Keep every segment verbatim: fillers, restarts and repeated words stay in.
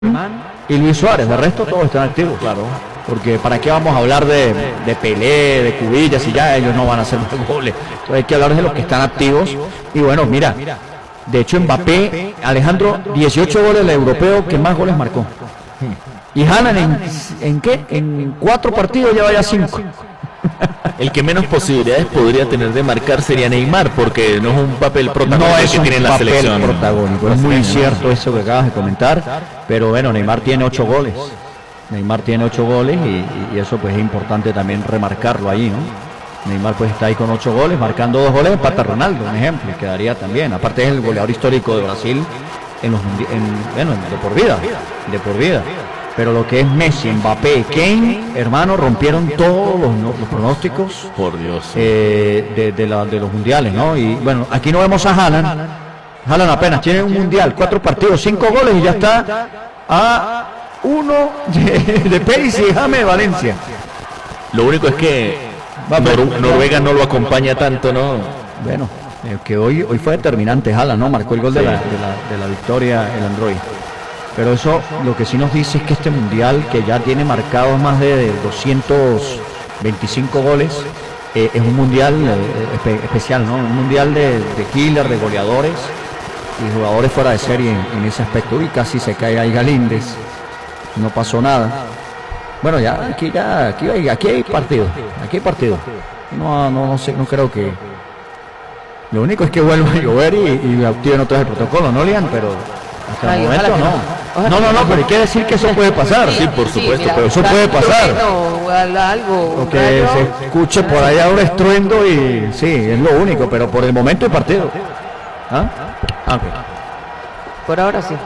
y Luis Suárez. De resto todos están activos, claro. Porque para qué vamos a hablar de, de Pelé, de Cubillas, si ya ellos no van a hacer más goles. Entonces hay que hablar de los que están activos. Y bueno, mira, de hecho Mbappé, Alejandro, dieciocho goles, el europeo que más goles marcó. Y Haaland, ¿en, ¿en qué? En cuatro partidos ya vaya cinco. El que menos posibilidades podría tener de marcar sería Neymar, porque no es un papel protagónico no es que tiene en la selección. Protagónico. Es muy cierto eso que acabas de comentar, pero bueno, Neymar tiene ocho goles. Neymar tiene ocho goles y, y eso pues es importante también remarcarlo ahí, ¿no? Neymar pues está ahí con ocho goles, marcando dos goles, empata Ronaldo, un ejemplo, quedaría también. Aparte es el goleador histórico de Brasil en los en, bueno, de por vida, de por vida. Pero lo que es Messi, Mbappé, Kane, hermano, rompieron todos los, los pronósticos por Dios eh, de, de, la, de los mundiales, ¿no? Y bueno, aquí no vemos a Haaland. Haaland apenas tiene un mundial, cuatro partidos, cinco goles y ya está a uno de, de Pace y James de Valencia. Lo único es que Nor Noruega no lo acompaña tanto, ¿no? Bueno, eh, que hoy, hoy fue determinante Haaland, ¿no? Marcó el gol sí. de, la, de, la, de la victoria el Android. Pero eso lo que sí nos dice es que este mundial, que ya tiene marcados más de doscientos veinticinco goles, eh, es un mundial eh, espe especial, ¿no? Un mundial de, de killer, de goleadores y jugadores fuera de serie en, en ese aspecto. Y casi se cae ahí Galíndez, no pasó nada. Bueno, ya aquí ya aquí hay, aquí hay partido, aquí hay partido. No, no, no sé, no creo que. Lo único es que vuelva a llover y, y activen otra vez el protocolo, ¿no, Lian? Pero hasta el momento no. No, no, no, pero hay que decir que eso puede pasar. Sí, por supuesto, pero eso puede pasar. O que se escuche por allá un estruendo y sí, es lo único, pero por el momento hay partido. ¿Ah? Ah, okay. Por ahora sí.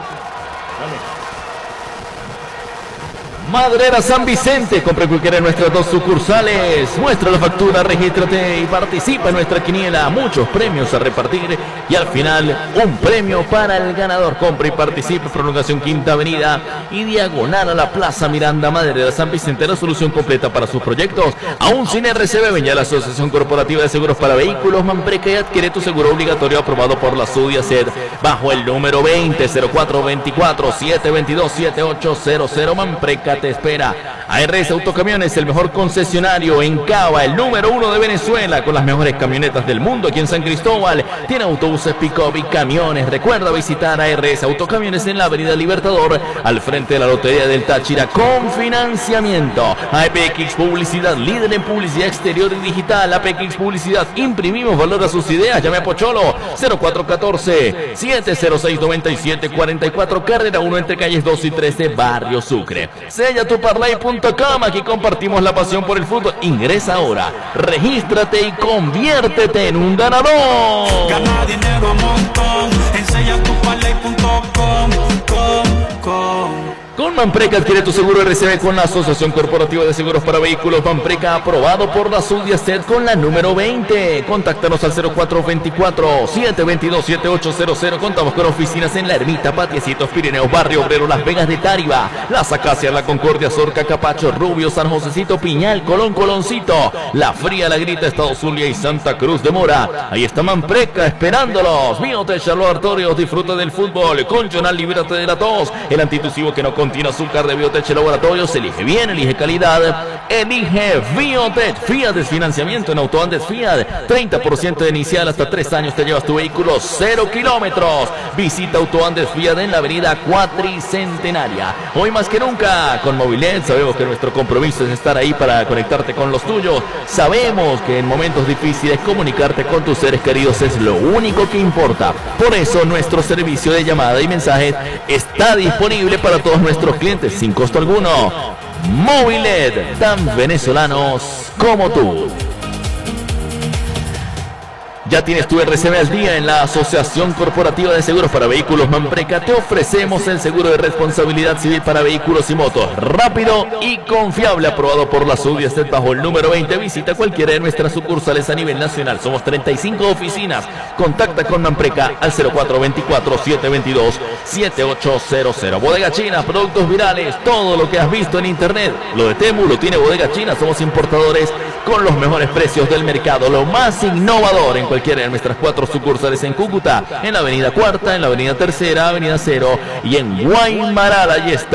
Madrera San Vicente, compra cualquiera de nuestras dos sucursales, muestra la factura, regístrate y participa en nuestra quiniela, muchos premios a repartir y al final un premio para el ganador. Compra y participa, prolongación Quinta Avenida y diagonal a la Plaza Miranda. Madrera San Vicente, la solución completa para sus proyectos, aún sin R C B. Ven ya la Asociación Corporativa de Seguros para Vehículos Manpreca y adquiere tu seguro obligatorio aprobado por la SUDIACED bajo el número veinte cero cuatro veinticuatro siete veintidós setenta y ocho cero cero. Manpreca te espera. A R S Autocamiones, el mejor concesionario en Cava, el número uno de Venezuela, con las mejores camionetas del mundo. Aquí en San Cristóbal tiene autobuses, pick-up y camiones. Recuerda visitar a R S Autocamiones en la Avenida Libertador, al frente de la Lotería del Táchira, con financiamiento. A P X Publicidad, líder en publicidad exterior y digital. A P X Publicidad, imprimimos valor a sus ideas. Llame a Pocholo cero cuatro uno cuatro siete cero seis nueve siete cuatro cuatro, carrera uno entre calles dos y tres de Barrio Sucre. Sella tu parlay punto com, aquí compartimos la pasión por el fútbol. Ingresa ahora, regístrate y conviértete en un ganador. Gana dinero a montón en sella tu parlay punto com. Con Manpreca adquiere tu seguro R C B con la Asociación Corporativa de Seguros para Vehículos Manpreca, aprobado por la SUDIACED con la número veinte. Contáctanos al cero cuatro veinticuatro siete veintidós setenta y ocho cero cero. Contamos con oficinas en La Ermita, Patiecitos, Pirineos, Barrio Obrero, Las Vegas de Táriba, Las Acacias, La Concordia, Zorca, Capacho, Rubio, San Josecito, Piñal, Colón, Coloncito, La Fría, La Grita, Estado Zulia y Santa Cruz de Mora. Ahí está Manpreca esperándolos. Biotech, Charlotte Artorios, disfruta del fútbol. Conchonal, libérate de la tos. El antitusivo que no contiene azúcar de Biotech Laboratorios. Elige bien, elige calidad, elige Biotech. Fiat Desfinanciamiento en Auto Andes Fiat, treinta por ciento de inicial hasta tres años, te llevas tu vehículo cero kilómetros. Visita Auto Andes Fiat en la avenida Cuatricentenaria. Hoy más que nunca con Movilet sabemos que nuestro compromiso es estar ahí para conectarte con los tuyos. Sabemos que en momentos difíciles comunicarte con tus seres queridos es lo único que importa. Por eso nuestro servicio de llamada y mensajes está disponible para todos nuestros clientes sin costo alguno. Movilet, tan venezolanos como tú. Ya tienes tu R C B al día en la Asociación Corporativa de Seguros para Vehículos Manpreca. Te ofrecemos el seguro de responsabilidad civil para vehículos y motos. Rápido y confiable, aprobado por la SUDIACED bajo el número veinte. Visita cualquiera de nuestras sucursales a nivel nacional. Somos treinta y cinco oficinas. Contacta con Manpreca al cero cuatro veinticuatro siete veintidós siete ocho cero cero. Bodega China, productos virales, todo lo que has visto en internet. Lo de Temu lo tiene Bodega China. Somos importadores con los mejores precios del mercado. Lo más innovador en cualquiera de nuestras cuatro sucursales en Cúcuta, en la avenida Cuarta, en la avenida Tercera, avenida Cero y en Guaymará. Allí está